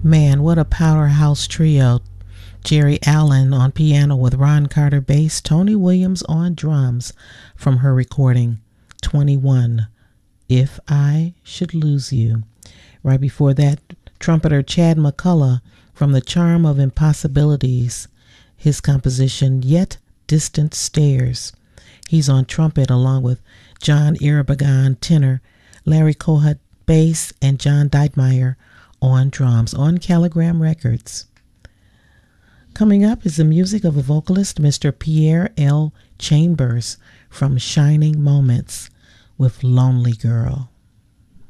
Man, what a powerhouse trio. Jerry Allen on piano with Ron Carter bass, Tony Williams on drums from her recording 21, If I Should Lose You. Right before that, trumpeter Chad McCullough from The Charm of Impossibilities, his composition Yet Distant Stares. He's on trumpet along with John Irabagan tenor, Larry Kohut bass, and John Deitmeyer on drums on Caligram Records. Coming up is the music of a vocalist, Mr. Pierre L. Chambers from Shining Moments with Lonely Girl.